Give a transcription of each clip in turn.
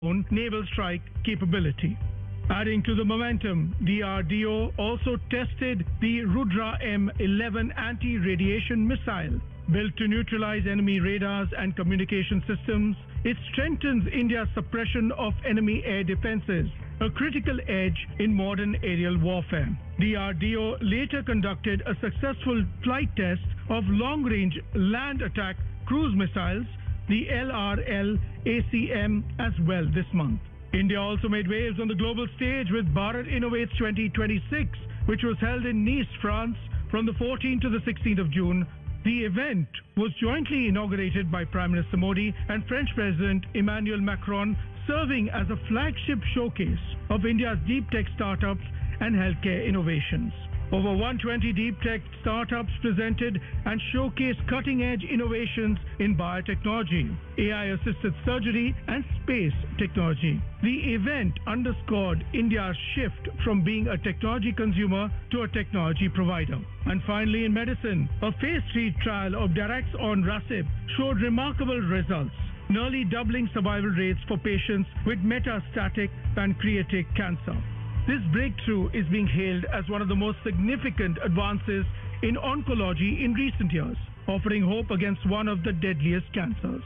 own naval strike capability. Adding to the momentum, DRDO also tested the Rudra M11 anti-radiation missile. Built to neutralize enemy radars and communication systems, it strengthens India's suppression of enemy air defenses, a critical edge in modern aerial warfare. DRDO later conducted a successful flight test of long-range land attack cruise missiles, the LRL-ACM, as well this month. India also made waves on the global stage with Bharat Innovates 2026, which was held in Nice, France, from the 14th to the 16th of June. The event was jointly inaugurated by Prime Minister Modi and French President Emmanuel Macron, serving as a flagship showcase of India's deep tech startups and healthcare innovations. Over 120 deep tech startups presented and showcased cutting-edge innovations in biotechnology, AI-assisted surgery, and space technology. The event underscored India's shift from being a technology consumer to a technology provider. And finally, in medicine, a phase 3 trial of Daraxonrasib showed remarkable results, nearly doubling survival rates for patients with metastatic pancreatic cancer. This breakthrough is being hailed as one of the most significant advances in oncology in recent years, offering hope against one of the deadliest cancers.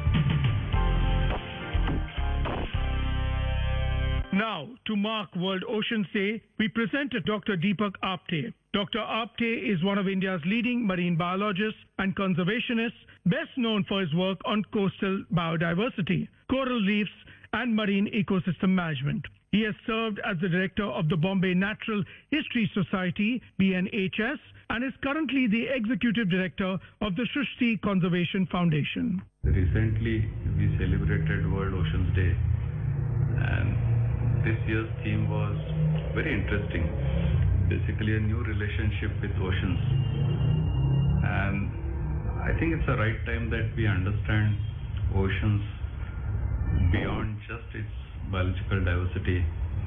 Now, to mark World Oceans Day, we presented Dr. Deepak Apte. Dr. Apte is one of India's leading marine biologists and conservationists, best known for his work on coastal biodiversity, coral reefs, and marine ecosystem management. He has served as the director of the Bombay Natural History Society, BNHS, and is currently the executive director of the Shrishti Conservation Foundation. Recently, we celebrated World Oceans Day, and this year's theme was very interesting. Basically, a new relationship with oceans. And I think it's the right time that we understand oceans beyond just its biological diversity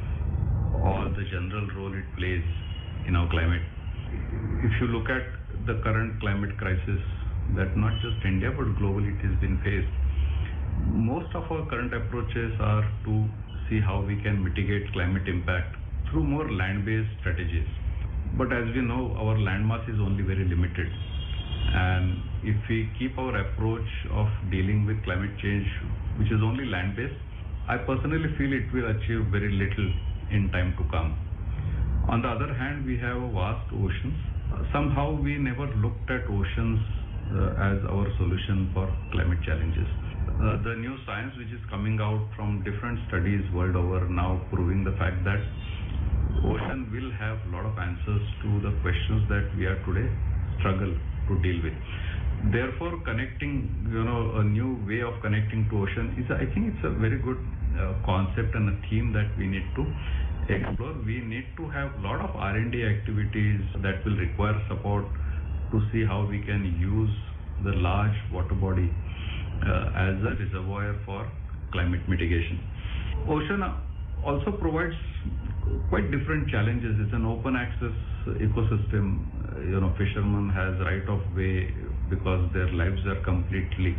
or the general role it plays in our climate. If you look at the current climate crisis that not just India but globally it has been faced, most of our current approaches are to see how we can mitigate climate impact through more land-based strategies. But as we know, our land mass is only very limited. And if we keep our approach of dealing with climate change, which is only land-based, I personally feel it will achieve very little in time to come. On the other hand, we have vast oceans. Somehow we never looked at oceans as our solution for climate challenges. The new science which is coming out from different studies world over now proving the fact that ocean will have a lot of answers to the questions that we are today struggle to deal with. Therefore, connecting, a new way of connecting to ocean is, I think it's a very good concept and a theme that we need to explore. We need to have a lot of R&D activities that will require support to see how we can use the large water body as a reservoir for climate mitigation. Ocean also provides quite different challenges. It's an open access ecosystem. Fishermen has right of way because their lives are completely,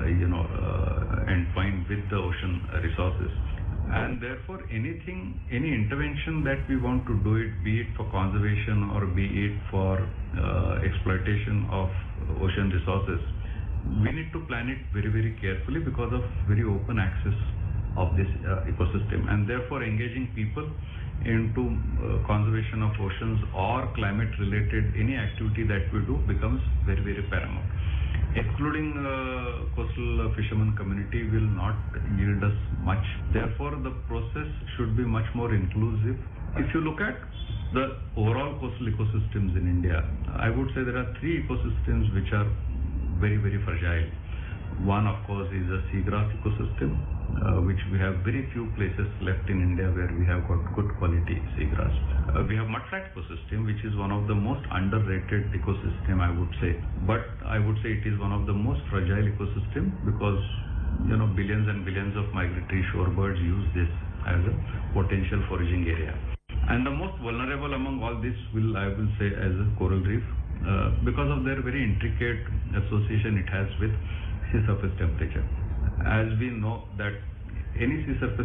entwined with the ocean resources. And therefore, any intervention that we want to do it, be it for conservation or be it for exploitation of ocean resources, we need to plan it very, very carefully because of very open access of this ecosystem. And therefore, engaging people into conservation of oceans or climate related any activity that we do becomes very, very paramount. Excluding coastal fishermen community will not yield us much. Therefore, the process should be much more inclusive. If you look at the overall coastal ecosystems in India, I would say there are three ecosystems which are very, very fragile. One, of course, is a seagrass ecosystem, which we have very few places left in India where we have got good quality seagrass. We have mudflat ecosystem, which is one of the most underrated ecosystem, I would say. But I would say it is one of the most fragile ecosystem because, billions and billions of migratory shorebirds use this as a potential foraging area. And the most vulnerable among all this I will say, as a coral reef, because of their very intricate association it has with sea surface temperature. As we know that any sea surface